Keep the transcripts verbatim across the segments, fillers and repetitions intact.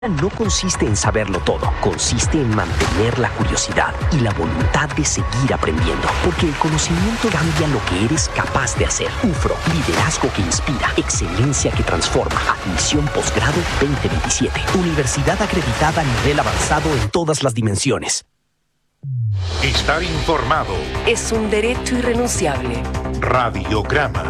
No consiste en saberlo todo, consiste en mantener la curiosidad y la voluntad de seguir aprendiendo, porque el conocimiento cambia lo que eres capaz de hacer. U F R O, liderazgo que inspira, excelencia que transforma. Admisión posgrado veinte veintisiete. Universidad acreditada a nivel avanzado en todas las dimensiones. Estar informado es un derecho irrenunciable. Radiograma.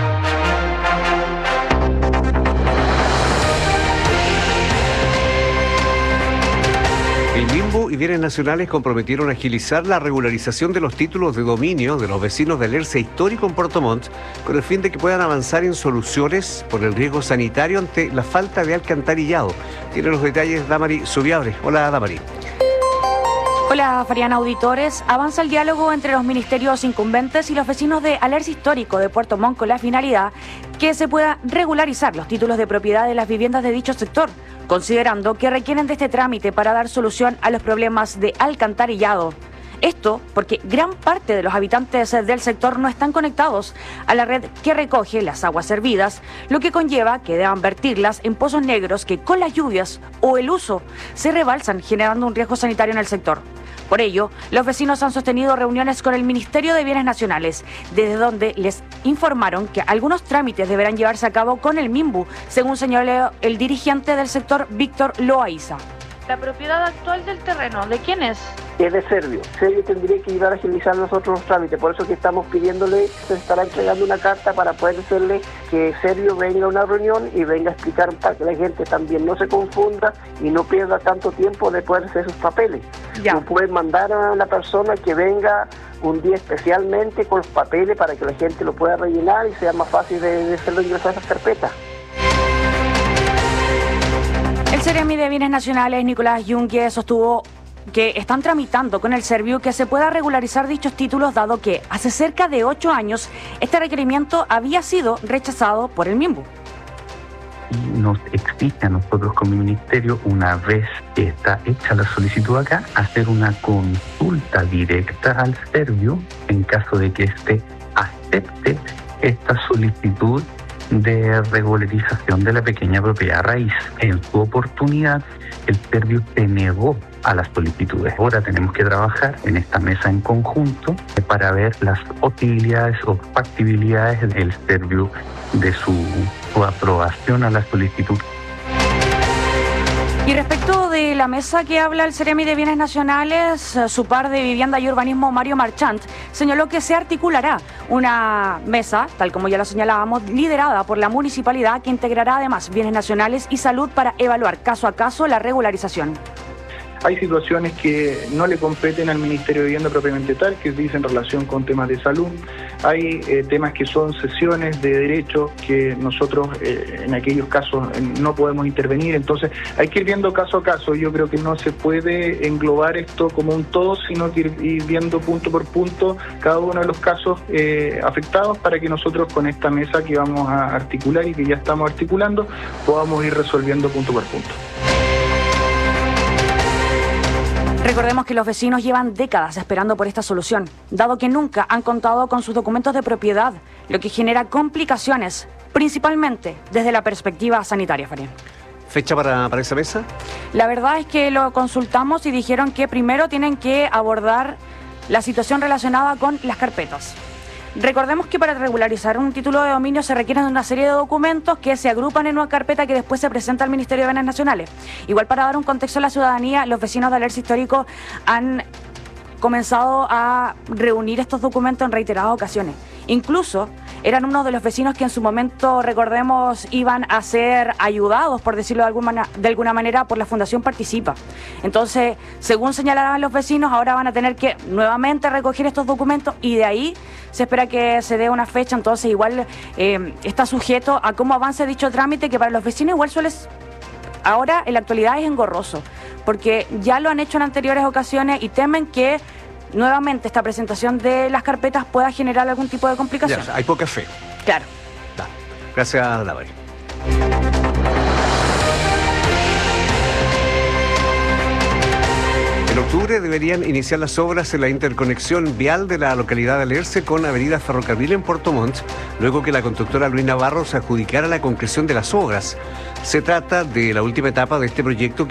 El MIMBU y Bienes Nacionales comprometieron a agilizar la regularización de los títulos de dominio de los vecinos del ERCE histórico en Puerto Montt, con el fin de que puedan avanzar en soluciones por el riesgo sanitario ante la falta de alcantarillado. Tiene los detalles Damari Subiabre. Hola, Damari. Hola, Fariana, auditores. Avanza el diálogo entre los ministerios incumbentes y los vecinos de Alerce Histórico de Puerto Montt con la finalidad que se pueda regularizar los títulos de propiedad de las viviendas de dicho sector, considerando que requieren de este trámite para dar solución a los problemas de alcantarillado. Esto porque gran parte de los habitantes del sector no están conectados a la red que recoge las aguas servidas, lo que conlleva que deban vertirlas en pozos negros que con las lluvias o el uso se rebalsan, generando un riesgo sanitario en el sector. Por ello, los vecinos han sostenido reuniones con el Ministerio de Bienes Nacionales, desde donde les informaron que algunos trámites deberán llevarse a cabo con el MIMBU, según señaló el dirigente del sector, Víctor Loaiza. ¿La propiedad actual del terreno de quién es? Es de Servio. Servio tendría que ayudar a agilizar nosotros los trámites, por eso que estamos pidiéndole, se estará entregando una carta para poder decirle que Servio venga a una reunión y venga a explicar para que la gente también no se confunda y no pierda tanto tiempo de poder hacer sus papeles. Ya. No pueden mandar a la persona que venga un día especialmente con los papeles para que la gente lo pueda rellenar y sea más fácil de, de hacerlo ingresar a esas carpetas. El Seremi de Bienes Nacionales, Nicolás Yunque, sostuvo que están tramitando con el Serviu que se pueda regularizar dichos títulos, dado que hace cerca de ocho años este requerimiento había sido rechazado por el MIMBU. Nos exige a nosotros como ministerio, una vez que está hecha la solicitud acá, hacer una consulta directa al Serviu en caso de que éste acepte esta solicitud de regularización de la pequeña propiedad raíz. En su oportunidad, el Serviu se negó a las solicitudes. Ahora tenemos que trabajar en esta mesa en conjunto para ver las posibilidades o factibilidades del Serviu de su, su aprobación a la solicitud. Y respecto de la mesa que habla el Seremi de Bienes Nacionales, su par de Vivienda y Urbanismo, Mario Marchant, señaló que se articulará una mesa, tal como ya lo señalábamos, liderada por la municipalidad, que integrará además Bienes Nacionales y Salud para evaluar caso a caso la regularización. Hay situaciones que no le competen al Ministerio de Vivienda propiamente tal, que dice en relación con temas de salud. Hay eh, temas que son sesiones de derecho que nosotros eh, en aquellos casos eh, no podemos intervenir. Entonces hay que ir viendo caso a caso. Yo creo que no se puede englobar esto como un todo, sino que ir, ir viendo punto por punto cada uno de los casos eh, afectados para que nosotros con esta mesa que vamos a articular y que ya estamos articulando podamos ir resolviendo punto por punto. Recordemos que los vecinos llevan décadas esperando por esta solución, dado que nunca han contado con sus documentos de propiedad, lo que genera complicaciones, principalmente desde la perspectiva sanitaria, Fabián. ¿Fecha para, para esa mesa? La verdad es que lo consultamos y dijeron que primero tienen que abordar la situación relacionada con las carpetas. Recordemos que para regularizar un título de dominio se requieren una serie de documentos que se agrupan en una carpeta que después se presenta al Ministerio de Bienes Nacionales. Igual, para dar un contexto a la ciudadanía, los vecinos de Alerce Histórico han comenzado a reunir estos documentos en reiteradas ocasiones. Incluso eran uno de los vecinos que en su momento, recordemos, iban a ser ayudados, por decirlo de alguna, de alguna manera, por la Fundación Participa. Entonces, según señalaban los vecinos, ahora van a tener que nuevamente recoger estos documentos y de ahí se espera que se dé una fecha. Entonces, igual eh, está sujeto a cómo avance dicho trámite, que para los vecinos igual suele... Ahora, en la actualidad, es engorroso, porque ya lo han hecho en anteriores ocasiones y temen que nuevamente esta presentación de las carpetas pueda generar algún tipo de complicación. Ya, hay poca fe. Claro. Da. Gracias, David. El octubre deberían iniciar las obras en la interconexión vial de la localidad de Alerce con Avenida Ferrocarril en Puerto Montt, luego que la constructora Luis Navarro se adjudicara la concreción de las obras. Se trata de la última etapa de este proyecto